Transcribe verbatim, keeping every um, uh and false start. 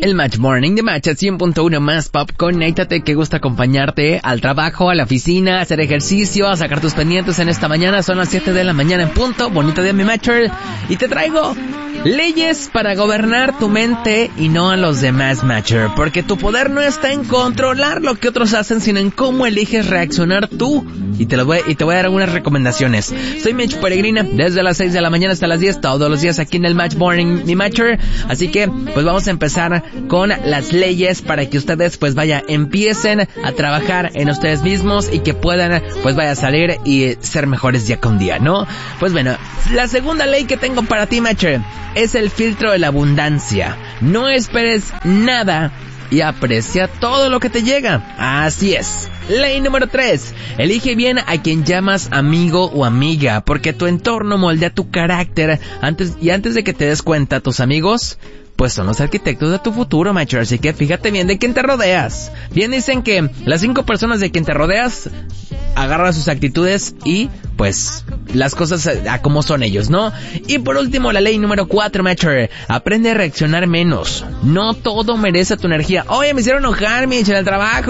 El Match Morning de Match at cien punto uno más pop. Conéctate, que gusta acompañarte al trabajo, a la oficina, a hacer ejercicio, a sacar tus pendientes en esta mañana. Son las siete de la mañana en punto. Bonito día, mi Matcher. Y te traigo leyes para gobernar tu mente y no a los demás, Matcher. Porque tu poder no está en controlar lo que otros hacen, sino en cómo eliges reaccionar tú. Y te lo voy, y te voy a dar algunas recomendaciones. Soy Mitch Peregrina, desde las seis de la mañana hasta las diez, todos los días aquí en el Match Morning, mi Matcher. Así que, pues vamos a empezar con las leyes para que ustedes, pues vaya, empiecen a trabajar en ustedes mismos y que puedan, pues vaya, a salir y ser mejores día con día, ¿no? Pues bueno, la segunda ley que tengo para ti, Matcher, es el filtro de la abundancia. No esperes nada y aprecia todo lo que te llega. Así es. Ley número tres. Elige bien a quien llamas amigo o amiga, porque tu entorno moldea tu carácter. Antes y antes de que te des cuenta, tus amigos, pues son los arquitectos de tu futuro, Matcher. Así que fíjate bien de quién te rodeas. Bien dicen que las cinco personas de quien te rodeas agarran sus actitudes y, pues, las cosas a, a como son ellos, ¿no? Y por último, la ley número cuatro, Matcher. Aprende a reaccionar menos. No todo merece tu energía. Oye, me hicieron enojar, Mitch, en el trabajo.